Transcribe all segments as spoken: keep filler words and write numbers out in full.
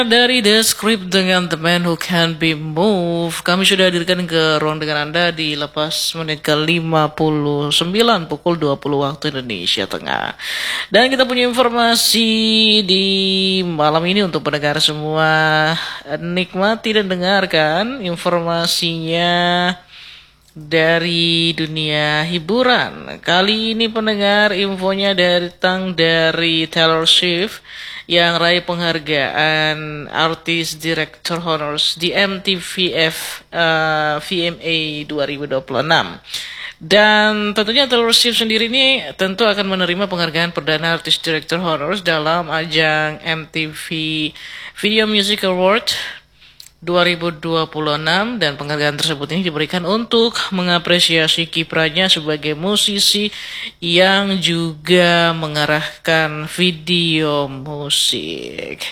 Dari The Script dengan The Man Who Can't Be Moved, kami sudah hadirkan ke ruang dengan Anda di lepas menit ke lima puluh sembilan pukul dua puluh waktu Indonesia Tengah. Dan kita punya informasi di malam ini untuk pendengar semua. Nikmati dan dengarkan informasinya dari dunia hiburan. Kali ini pendengar infonya datang dari Taylor Swift yang raih penghargaan Artist Director Honors di M T V F uh, V M A dua ribu dua puluh enam. Dan tentunya Taylor Swift sendiri ini tentu akan menerima penghargaan perdana Artist Director Honors dalam ajang M T V Video Music Award dua ribu dua puluh enam, dan penghargaan tersebut ini diberikan untuk mengapresiasi kiprahnya sebagai musisi yang juga mengarahkan video musik.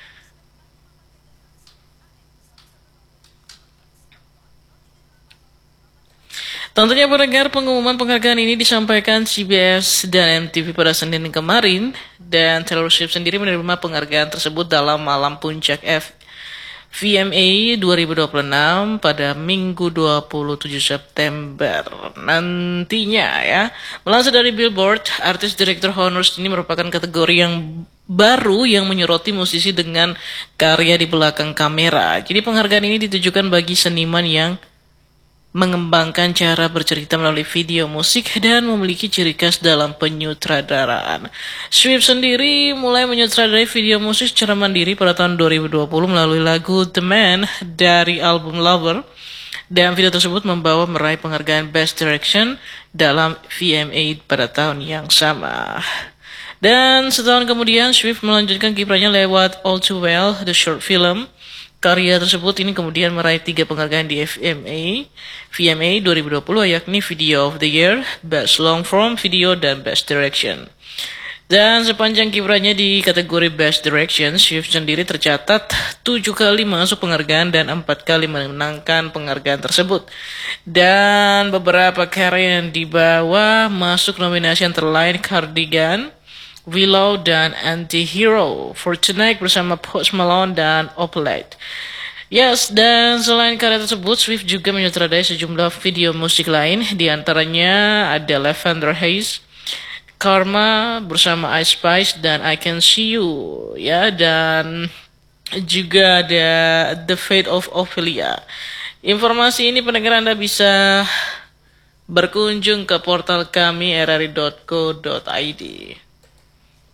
Tentunya pendengar, pengumuman penghargaan ini disampaikan C B S dan M T V pada Senin kemarin, dan Taylor Swift sendiri menerima penghargaan tersebut dalam malam puncak F V M A dua ribu dua puluh enam pada Minggu dua puluh tujuh September nantinya ya. Melansir dari Billboard, Artist Director Honors ini merupakan kategori yang baru yang menyoroti musisi dengan karya di belakang kamera. Jadi penghargaan ini ditujukan bagi seniman yang mengembangkan cara bercerita melalui video musik dan memiliki ciri khas dalam penyutradaraan. Swift sendiri mulai menyutradarai video musik secara mandiri pada tahun dua ribu dua puluh melalui lagu The Man dari album Lover, dan video tersebut membawa meraih penghargaan Best Direction dalam V M A pada tahun yang sama. Dan setahun kemudian Swift melanjutkan kiprahnya lewat All Too Well, the short film. Karya tersebut ini kemudian meraih tiga penghargaan di V M A, V M A dua ribu dua puluh, yakni Video of the Year, Best Long Form Video, dan Best Direction. Dan sepanjang kiprahnya di kategori Best Direction, Swift sendiri tercatat tujuh kali masuk penghargaan dan empat kali memenangkan penghargaan tersebut. Dan beberapa karya yang dibawa masuk nominasi antara lain Cardigan, Willow, dan Anti-Hero, For Tonight bersama Post Malone, dan Opalite. Yes, dan selain karya tersebut, Swift juga menyutradarai sejumlah video musik lain. Di antaranya ada Lavender Haze, Karma bersama Ice Spice, dan I Can See You. Ya, dan juga ada The Fate of Ophelia. Informasi ini pendengar Anda bisa berkunjung ke portal kami r r i dot co dot i d.